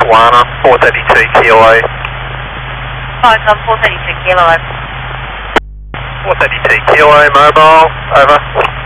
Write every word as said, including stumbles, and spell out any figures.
one on four thirty-two kilo. Five on four thirty-two kilo. four thirty-two kilo mobile, over.